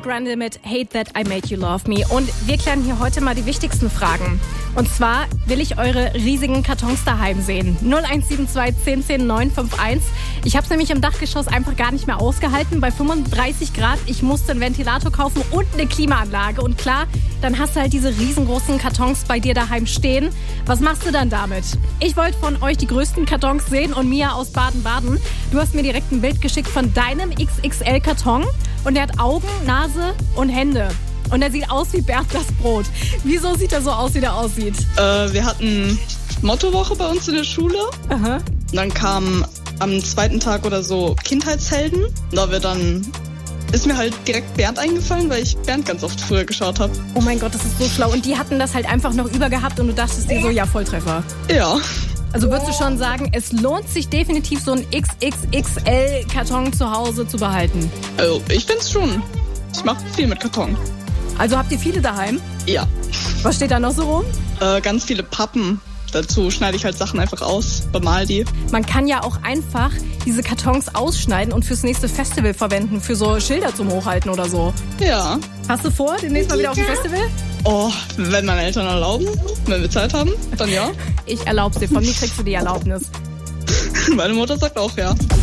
Grande mit Hate That I Made You Love Me. Und wir klären hier heute mal die wichtigsten Fragen. Und zwar will ich eure riesigen Kartons daheim sehen. 0172 10 10 951. Ich habe es nämlich im Dachgeschoss einfach gar nicht mehr ausgehalten. Bei 35 Grad, ich musste einen Ventilator kaufen und eine Klimaanlage. Und klar, dann hast du halt diese riesengroßen Kartons bei dir daheim stehen. Was machst du dann damit? Ich wollte von euch die größten Kartons sehen und Mia aus Baden-Baden. Du hast mir direkt ein Bild geschickt von deinem XXL-Karton. Und der hat Augen, Nase und Hände. Und er sieht aus wie Bert das Brot. Wieso sieht er so aus, wie der aussieht? Wir hatten Mottowoche bei uns in der Schule. Aha. Und dann kam am zweiten Tag oder so Kindheitshelden. Ist mir halt direkt Bernd eingefallen, weil ich Bernd ganz oft früher geschaut habe. Oh mein Gott, das ist so schlau. Und die hatten das halt einfach noch übergehabt und du dachtest dir so, ja, Volltreffer. Ja. Also würdest du schon sagen, es lohnt sich definitiv, so einen XXXL-Karton zu Hause zu behalten? Also ich find's schon. Ich mache viel mit Karton. Also habt ihr viele daheim? Ja. Was steht da noch so rum? Ganz viele Pappen. Dazu schneide ich halt Sachen einfach aus, bemal die. Man kann ja auch einfach diese Kartons ausschneiden und fürs nächste Festival verwenden, für so Schilder zum Hochhalten oder so. Ja. Hast du vor, demnächst mal wieder auf dem Festival? Oh, wenn meine Eltern erlauben, wenn wir Zeit haben, dann ja. Ich erlaub's dir, von mir kriegst du die Erlaubnis. Meine Mutter sagt auch ja.